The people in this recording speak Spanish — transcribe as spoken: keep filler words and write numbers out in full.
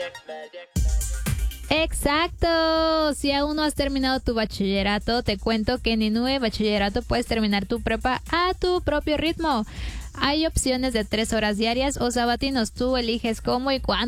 Exacto. Si aún no has terminado tu bachillerato, te cuento que en Inue Bachillerato puedes terminar tu prepa a tu propio ritmo. Hay opciones de tres horas diarias o sabatinos. Tú eliges cómo y cuándo